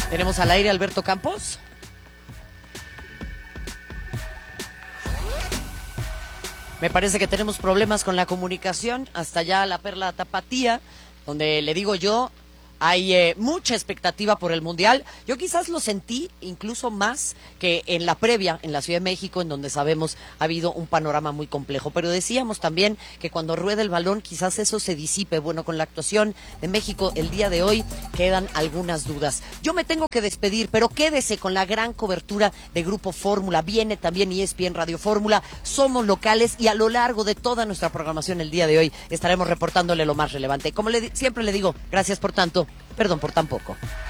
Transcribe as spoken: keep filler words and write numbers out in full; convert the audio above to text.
Tenemos al aire Alberto Campos. Me parece que tenemos problemas con la comunicación hasta allá la Perla Tapatía, donde le digo yo, hay eh, mucha expectativa por el Mundial. Yo quizás lo sentí incluso más que en la previa en la Ciudad de México, en donde sabemos ha habido un panorama muy complejo. Pero decíamos también que cuando rueda el balón quizás eso se disipe. Bueno, con la actuación de México el día de hoy quedan algunas dudas. Yo me tengo que despedir, pero quédese con la gran cobertura de Grupo Fórmula. Viene también E S P N Radio Fórmula. Somos locales y a lo largo de toda nuestra programación el día de hoy estaremos reportándole lo más relevante. Como le, siempre le digo, gracias por tanto. Perdón por tan poco.